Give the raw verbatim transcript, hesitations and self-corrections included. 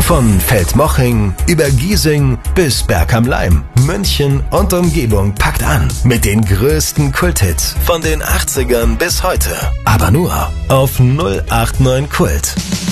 Von Feldmoching über Giesing bis Berg am Laim, München und Umgebung packt an mit den größten Kulthits von den achtzigern bis heute. Aber nur auf null acht neun Kult.